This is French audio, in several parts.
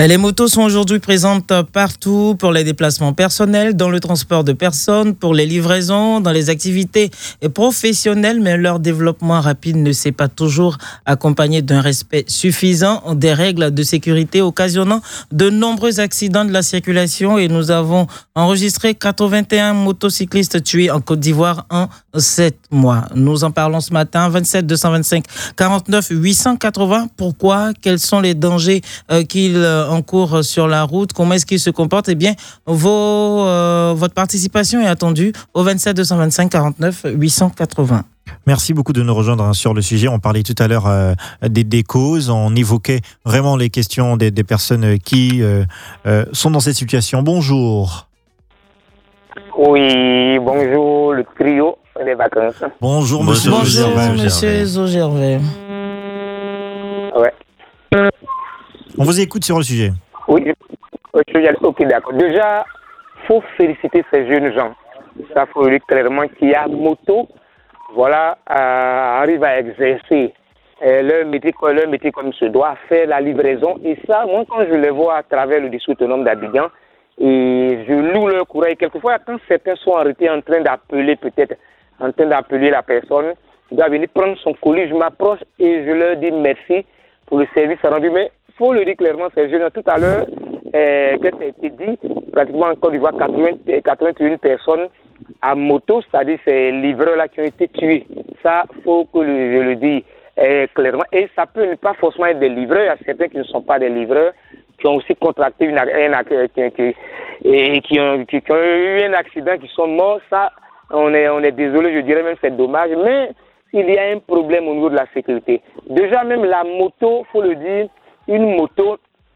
Les motos sont aujourd'hui présentes partout pour les déplacements personnels, dans le transport de personnes, pour les livraisons, dans les activités professionnelles, mais leur développement rapide ne s'est pas toujours accompagné d'un respect suffisant des règles de sécurité, occasionnant de nombreux accidents de la circulation. Et nous avons enregistré 81 motocyclistes tués en Côte d'Ivoire en 7 mois. Nous en parlons ce matin, 27 225 49 880. Pourquoi? Quels sont les dangers qu'ils encourent sur la route? Comment est-ce qu'ils se comportent? Eh bien, votre participation est attendue au 27 225 49 880. Merci beaucoup de nous rejoindre sur le sujet. On parlait tout à l'heure des causes. On évoquait vraiment les questions des personnes qui sont dans cette situation. Bonjour. Oui, bonjour, le trio des vacances. Bonjour, monsieur. Bonjour, monsieur Zogervais. Ouais. On vous écoute sur le sujet. Oui, ok, d'accord. Déjà, il faut féliciter ces jeunes gens. Ça, faut dire clairement qu'il y a moto, voilà, arrive à exercer leur métier comme se doit, faire la livraison. Et ça, moi, quand je les vois à travers le district autonome d'Abidjan, et je loue leur courage. Quelquefois, quand certains sont arrêtés en train d'appeler la personne, il doit venir prendre son colis, je m'approche et je leur dis merci pour le service rendu. Mais il faut le dire clairement, ces jeunes, tout à l'heure, que ça a été dit, pratiquement en Côte d'Ivoire, 81 personnes à moto, c'est-à-dire ces livreurs-là qui ont été tués. Ça, il faut que je le dise clairement. Et ça peut ne pas forcément être des livreurs, il y a certains qui ne sont pas des livreurs, qui ont aussi contracté qui ont eu un accident, qui sont morts. Ça, on est désolé, je dirais même c'est dommage, mais il y a un problème au niveau de la sécurité. Déjà même la moto, faut le dire, une moto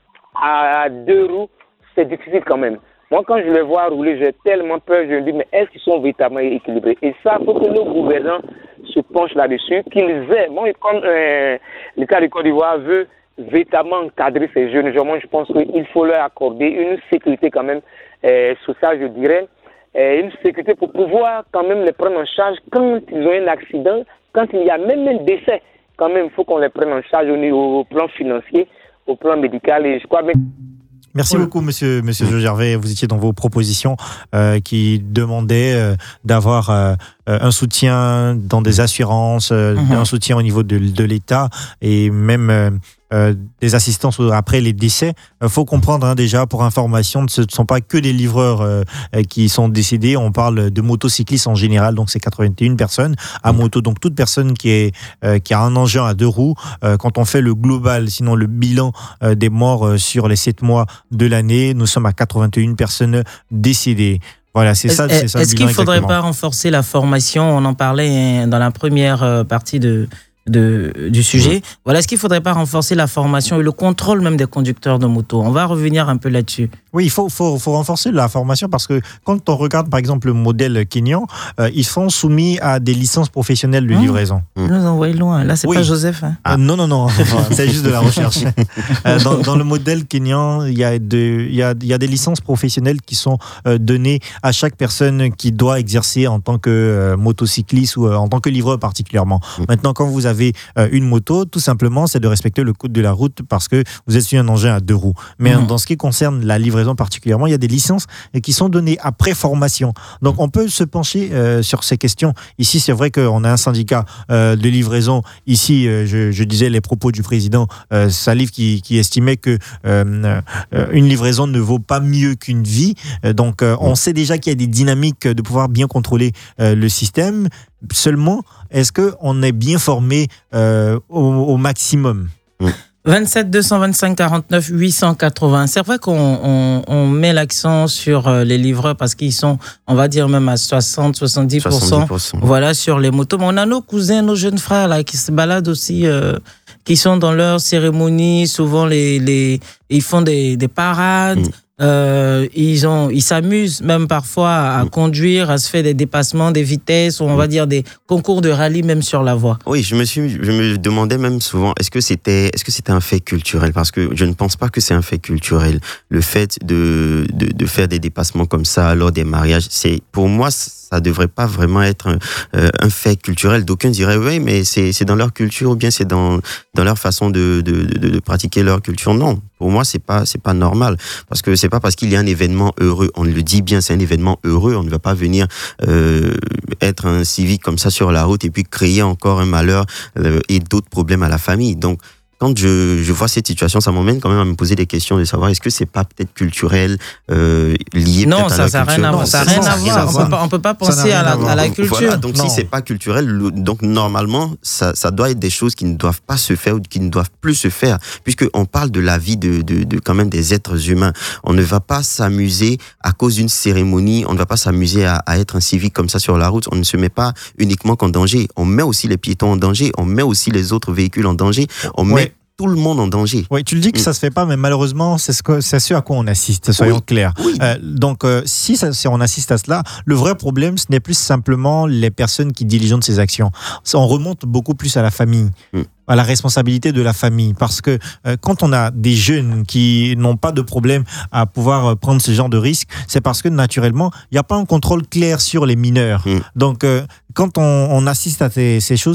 à 2 roues, c'est difficile quand même. Moi, quand je les vois rouler, j'ai tellement peur, je me dis, mais est-ce qu'ils sont véritablement équilibrés? Et ça, il faut que nos gouvernants se penchent là-dessus, qu'ils aient, bon, comme l'État du Côte d'Ivoire veut véritablement encadrer ces jeunes gens, moi je pense qu'il faut leur accorder une sécurité quand même sociale, je dirais, une sécurité pour pouvoir quand même les prendre en charge quand ils ont un accident, quand il y a même un décès, quand même il faut qu'on les prenne en charge au plan financier, au plan médical, et je crois même... Merci beaucoup, monsieur Zogervais. Vous étiez dans vos propositions qui demandaient d'avoir un soutien dans des assurances, un soutien au niveau de l'État et même des assistances après les décès. Il faut comprendre déjà, pour information, ce ne sont pas que les livreurs qui sont décédés. On parle de motocyclistes en général, donc c'est 81 personnes à moto. Donc toute personne qui a un engin à 2 roues, quand on fait le global, sinon le bilan des morts sur les 7 mois de l'année, nous sommes à 81 personnes décédées. Voilà, c'est ça. Est-ce qu'il ne faudrait pas renforcer la formation? On en parlait dans la première partie du sujet. Voilà, est-ce qu'il ne faudrait pas renforcer la formation et le contrôle même des conducteurs de moto? On va revenir un peu là-dessus. Oui, il faut renforcer la formation parce que quand on regarde par exemple le modèle kényan, ils sont soumis à des licences professionnelles de livraison. Vous nous envoyez loin. Là, c'est pas Joseph. Hein. Non. C'est juste de la recherche. Dans le modèle kényan, il y a des licences professionnelles qui sont données à chaque personne qui doit exercer en tant que motocycliste ou en tant que livreur particulièrement. Maintenant, quand vous avez une moto, tout simplement, c'est de respecter le code de la route parce que vous êtes sur un engin à 2 roues. Mais dans ce qui concerne la livraison particulièrement, il y a des licences qui sont données après formation. Donc, on peut se pencher sur ces questions. Ici, c'est vrai qu'on a un syndicat de livraison. Ici, je disais les propos du président Salif qui estimait que une livraison ne vaut pas mieux qu'une vie. Donc, on sait déjà qu'il y a des dynamiques de pouvoir bien contrôler le système. Seulement, est-ce qu'on est bien formé au maximum? 27 225 49 880. C'est vrai qu'on met l'accent sur les livreurs parce qu'ils sont, on va dire même à 70%. Voilà, sur les motos. Mais on a nos cousins, nos jeunes frères là qui se baladent aussi, qui sont dans leurs cérémonies. Souvent, ils font des parades. Ils s'amusent même parfois à conduire, à se faire des dépassements, des vitesses, ou on va dire des concours de rallye même sur la voie. Oui, je me demandais même souvent, est-ce que c'était un fait culturel? Parce que je ne pense pas que c'est un fait culturel. Le fait de faire des dépassements comme ça lors des mariages, pour moi, ça devrait pas vraiment être un fait culturel. D'aucuns diraient oui, mais c'est dans leur culture ou bien c'est dans leur façon de pratiquer leur culture. Non, Pour moi, c'est pas normal, parce que c'est pas parce qu'il y a un événement heureux, on le dit bien, c'est un événement heureux, on ne va pas venir être un civique comme ça sur la route et puis créer encore un malheur et d'autres problèmes à la famille. Donc quand je vois cette situation, ça m'emmène quand même à me poser des questions de savoir est-ce que c'est pas peut-être culturel, lié non, peut-être à la culture. Non, ça n'a rien à voir. On peut pas penser à la culture. Voilà, donc si c'est pas culturel, donc normalement, ça doit être des choses qui ne doivent pas se faire ou qui ne doivent plus se faire, puisqu'on parle de la vie de quand même des êtres humains. On ne va pas s'amuser à cause d'une cérémonie, on ne va pas s'amuser à être un civique comme ça sur la route. On ne se met pas uniquement qu'en danger. On met aussi les piétons en danger, on met aussi les autres véhicules en danger, on met tout le monde en danger. Oui, tu le dis que ça se fait pas, mais malheureusement, c'est ce à quoi on assiste, soyons clairs. Oui. Donc, si on assiste à cela, le vrai problème, ce n'est plus simplement les personnes qui diligentent ces actions. On remonte beaucoup plus à la famille. À la responsabilité de la famille, parce que quand on a des jeunes qui n'ont pas de problème à pouvoir prendre ce genre de risque, c'est parce que naturellement, il n'y a pas un contrôle clair sur les mineurs. Donc, quand on assiste à ces choses,